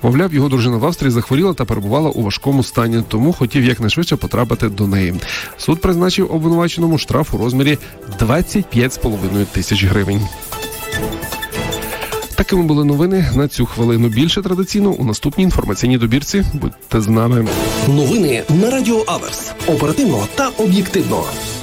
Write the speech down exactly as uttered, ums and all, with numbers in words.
Мовляв, його дружина в Австрії захворіла та перебувала у важкому стані, тому хотів якнайшвидше потрапити до неї. Суд призначив обвинуваченому штраф у розмірі двадцять п'ять з половиною тисяч гривень. Такими були новини на цю хвилину. Більше традиційно у наступній інформаційній добірці. Будьте з нами. Новини на Радіо Аверс. Оперативно та об'єктивно.